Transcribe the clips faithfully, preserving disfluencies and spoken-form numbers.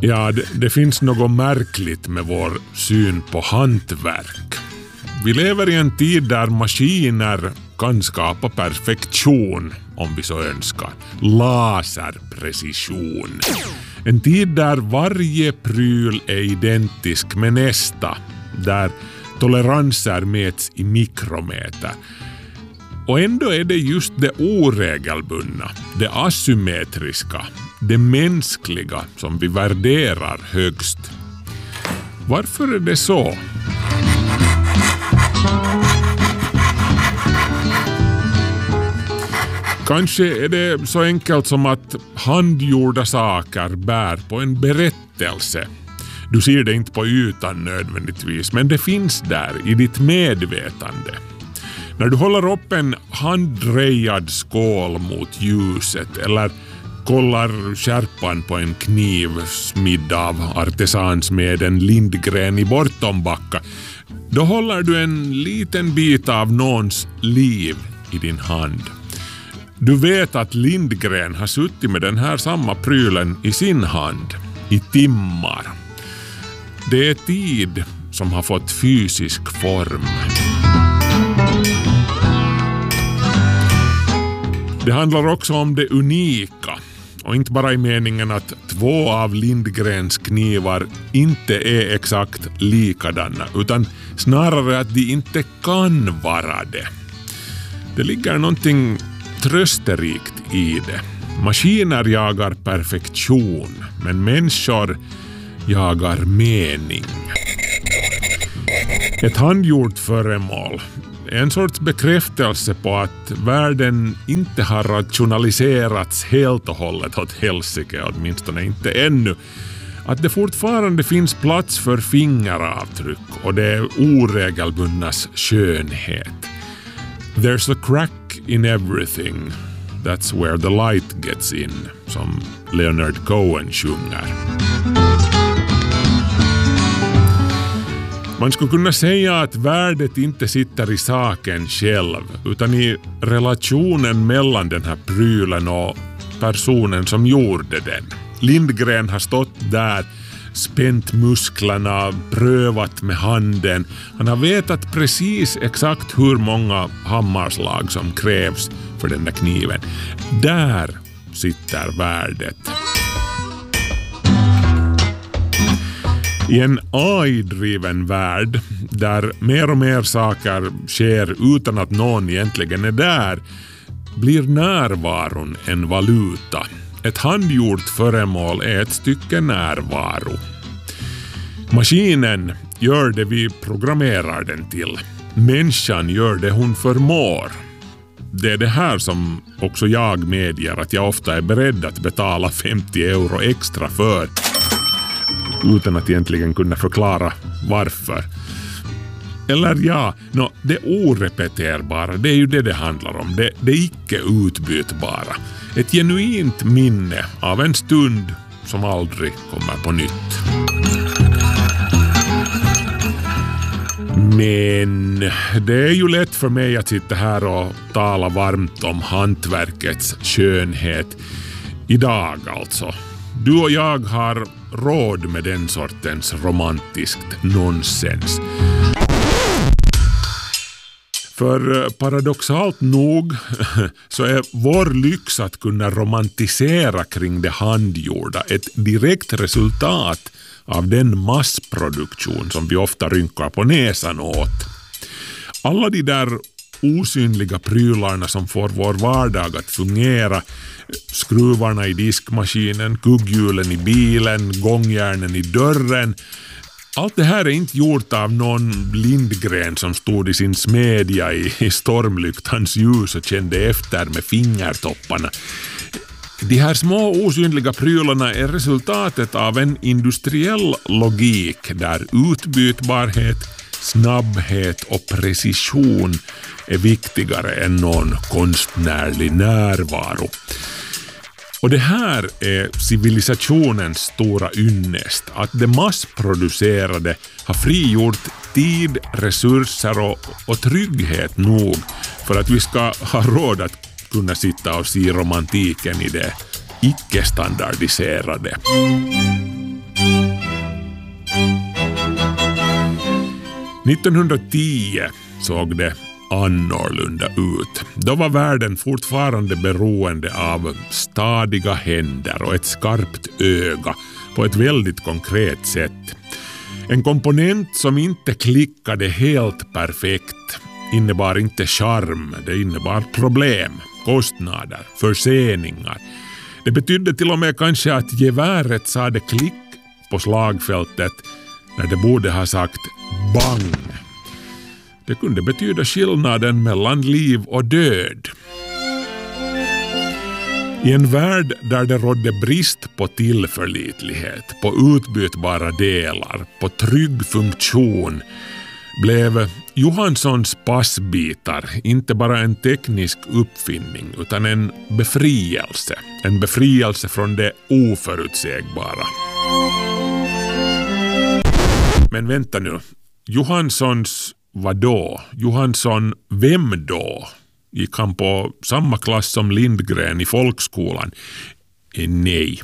Ja, det, det finns något märkligt med vår syn på hantverk. Vi lever i en tid där maskiner kan skapa perfektion, om vi så önskar. Laserprecision. En tid där varje pryl är identisk med nästa. Där toleranser mäts i mikrometer. Och ändå är det just det oregelbundna, det asymmetriska, det mänskliga som vi värderar högst. Varför är det så? Kanske är det så enkelt som att handgjorda saker bär på en berättelse. Du ser det inte på ytan nödvändigtvis, men det finns där i ditt medvetande. När du håller upp en handdrejad skål mot ljuset eller kollar skärpan på en kniv smidd av artesansmeden Lindgren i Bortombacka, då håller du en liten bit av någons liv i din hand. Du vet att Lindgren har suttit med den här samma prylen i sin hand i timmar. Det är tid som har fått fysisk form. Det handlar också om det unika, och inte bara i meningen att två av Lindgrens knivar inte är exakt likadana, utan snarare att de inte kan vara det. Det ligger någonting trösterikt i det. Maskiner jagar perfektion, men människor jagar mening. Ett handgjort föremål är en sorts bekräftelse på att världen inte har rationaliserats helt och hållet åt helsike, åtminstone inte ännu. Att det fortfarande finns plats för fingeravtryck och det oregelbundnas skönhet. There's a crack in everything. That's where the light gets in, som Leonard Cohen sjunger. Man skulle kunna säga att värdet inte sitter i saken själv, utan i relationen mellan den här prylen och personen som gjorde den. Lindgren har stått där, spänt musklerna, prövat med handen. Han har vetat precis exakt hur många hammarslag som krävs för den där kniven. Där sitter värdet. I en A I-driven värld där mer och mer saker sker utan att någon egentligen är där, blir närvaron en valuta. Ett handgjort föremål är ett stycke närvaro. Maskinen gör det vi programmerar den till. Människan gör det hon förmår. Det är det här som också jag medger att jag ofta är beredd att betala femtio euro extra för, utan att egentligen kunna förklara varför. Eller ja, no, det orepeterbara, det är ju det det handlar om. Det, det icke utbytbara. Ett genuint minne av en stund som aldrig kommer på nytt. Men det är ju lätt för mig att sitta här och tala varmt om hantverkets skönhet. Idag alltså. Du och jag har råd med den sortens romantiskt nonsens. För paradoxalt nog så är vår lyx att kunna romantisera kring det handgjorda ett direkt resultat av den massproduktion som vi ofta rynkar på näsan åt. Alla de där osynliga prylarna som får vår vardag att fungera, skruvarna i diskmaskinen, kugghjulen i bilen, gångjärnen i dörren. Allt det här är inte gjort av någon Lindgren som stod i sin smedja i, i stormlyktans ljus och kände efter med fingertopparna. De här små osynliga prylarna är resultatet av en industriell logik där utbytbarhet, snabbhet och precision är viktigare än någon konstnärlig närvaro. Och det här är civilisationens stora ynnest, att det massproducerade har frigjort tid, resurser och, och trygghet nog för att vi ska ha råd att kunna sitta och se romantiken i det icke-standardiserade. nittonhundratio såg det annorlunda ut. Då var världen fortfarande beroende av stadiga händer och ett skarpt öga på ett väldigt konkret sätt. En komponent som inte klickade helt perfekt innebar inte charm, det innebar problem, kostnader, förseningar. Det betydde till och med kanske att geväret sa det klick på slagfältet när det borde ha sagt bang. Det kunde betyda skillnaden mellan liv och död. I en värld där det rådde brist på tillförlitlighet, på utbytbara delar, på trygg funktion, blev Johanssons passbitar inte bara en teknisk uppfinning utan en befrielse. En befrielse från det oförutsägbara. Men vänta nu, Johanssons vad då? Johansson, vem då? Gick han på samma klass som Lindgren i folkskolan? Eh, nej.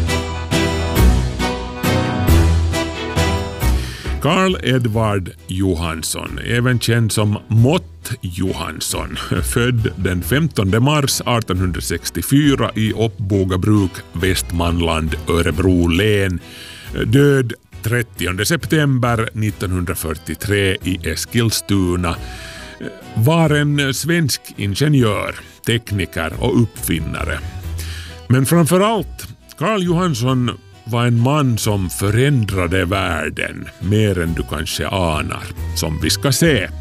Carl Edvard Johansson, även känd som Mott Johansson, född den femtonde mars artonhundrasextiofyra i Uppbogabruk, Västmanland, Örebro län, död trettionde september nittonhundrafyrtiotre i Eskilstuna, var en svensk ingenjör, tekniker och uppfinnare. Men framförallt, Carl Johansson var en man som förändrade världen mer än du kanske anar, som vi ska se.